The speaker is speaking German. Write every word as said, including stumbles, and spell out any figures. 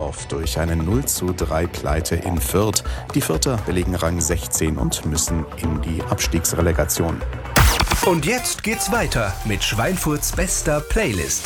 Düsseldorf durch eine null zu drei Pleite in Fürth. Die Fürther belegen Rang sechzehn und müssen in die Abstiegsrelegation. Und jetzt geht's weiter mit Schweinfurts bester Playlist.